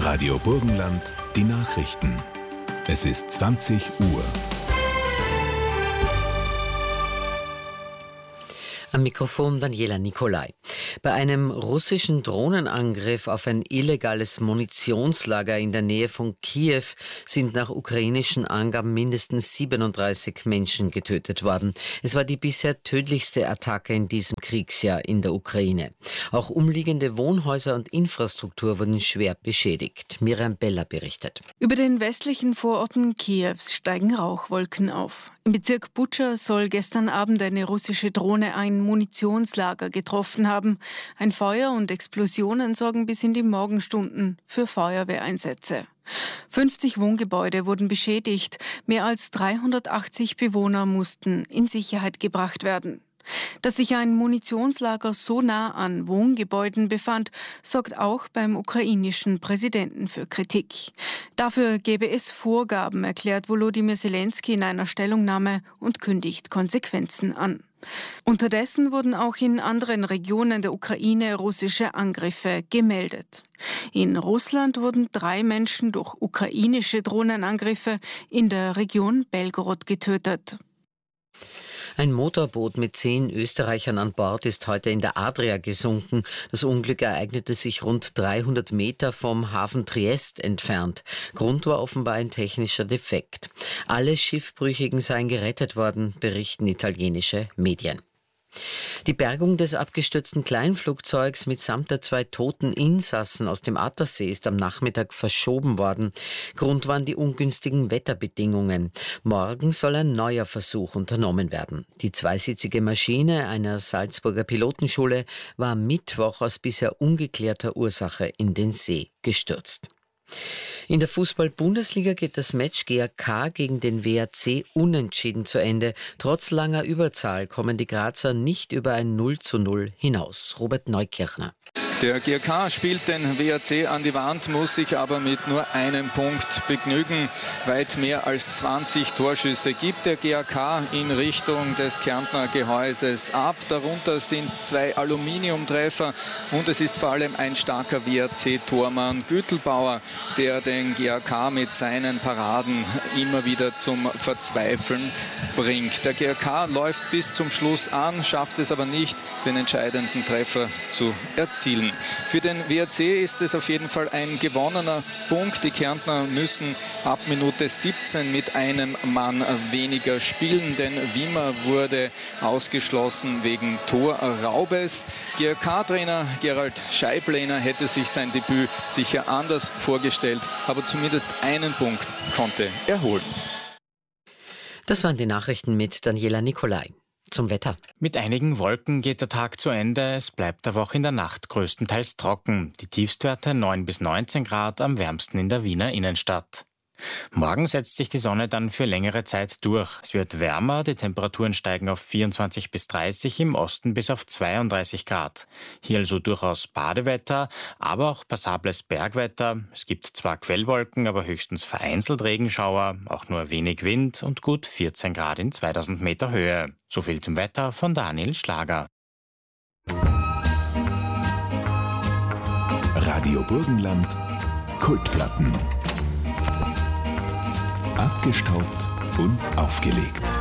Radio Burgenland, die Nachrichten. Es ist 20 Uhr. Am Mikrofon Daniela Nicolai. Bei einem russischen Drohnenangriff auf ein illegales Munitionslager in der Nähe von Kiew sind nach ukrainischen Angaben mindestens 37 Menschen getötet worden. Es war die bisher tödlichste Attacke in diesem Kriegsjahr in der Ukraine. Auch umliegende Wohnhäuser und Infrastruktur wurden schwer beschädigt. Miriam Beller berichtet. Über den westlichen Vororten Kiews steigen Rauchwolken auf. Im Bezirk Butscha soll gestern Abend eine russische Drohne ein Munitionslager getroffen haben. Ein Feuer und Explosionen sorgen bis in die Morgenstunden für Feuerwehreinsätze. 50 Wohngebäude wurden beschädigt. Mehr als 380 Bewohner mussten in Sicherheit gebracht werden. Dass sich ein Munitionslager so nah an Wohngebäuden befand, sorgt auch beim ukrainischen Präsidenten für Kritik. Dafür gebe es Vorgaben, erklärt Volodymyr Zelensky in einer Stellungnahme und kündigt Konsequenzen an. Unterdessen wurden auch in anderen Regionen der Ukraine russische Angriffe gemeldet. In Russland wurden 3 Menschen durch ukrainische Drohnenangriffe in der Region Belgorod getötet. Ein Motorboot mit 10 Österreichern an Bord ist heute in der Adria gesunken. Das Unglück ereignete sich rund 300 Meter vom Hafen Triest entfernt. Grund war offenbar ein technischer Defekt. Alle Schiffbrüchigen seien gerettet worden, berichten italienische Medien. Die Bergung des abgestürzten Kleinflugzeugs mitsamt der 2 toten Insassen aus dem Attersee ist am Nachmittag verschoben worden. Grund waren die ungünstigen Wetterbedingungen. Morgen soll ein neuer Versuch unternommen werden. Die zweisitzige Maschine einer Salzburger Pilotenschule war am Mittwoch aus bisher ungeklärter Ursache in den See gestürzt. In der Fußball-Bundesliga geht das Match GAK gegen den WAC unentschieden zu Ende. Trotz langer Überzahl kommen die Grazer nicht über ein 0:0 hinaus. Robert Neukirchner. Der GAK spielt den WAC an die Wand, muss sich aber mit nur einem Punkt begnügen. Weit mehr als 20 Torschüsse gibt der GAK in Richtung des Kärntner Gehäuses ab. Darunter sind 2 Aluminiumtreffer und es ist vor allem ein starker WAC-Tormann Gütelbauer, der den GAK mit seinen Paraden immer wieder zum Verzweifeln bringt. Der GAK läuft bis zum Schluss an, schafft es aber nicht, den entscheidenden Treffer zu erzielen. Für den WAC ist es auf jeden Fall ein gewonnener Punkt. Die Kärntner müssen ab Minute 17 mit einem Mann weniger spielen, denn Wimmer wurde ausgeschlossen wegen Torraubes. GAK-Trainer Gerald Scheiblehner hätte sich sein Debüt sicher anders vorgestellt, aber zumindest einen Punkt konnte er holen. Das waren die Nachrichten mit Daniela Nicolai. Zum Wetter. Mit einigen Wolken geht der Tag zu Ende. Es bleibt aber auch in der Nacht größtenteils trocken. Die Tiefstwerte 9 bis 19 Grad, am wärmsten in der Wiener Innenstadt. Morgen setzt sich die Sonne dann für längere Zeit durch. Es wird wärmer, die Temperaturen steigen auf 24 bis 30, im Osten bis auf 32 Grad. Hier also durchaus Badewetter, aber auch passables Bergwetter. Es gibt zwar Quellwolken, aber höchstens vereinzelt Regenschauer, auch nur wenig Wind und gut 14 Grad in 2000 Meter Höhe. So viel zum Wetter von Daniel Schlager. Radio Burgenland, Kultplatten. Abgestaubt und aufgelegt.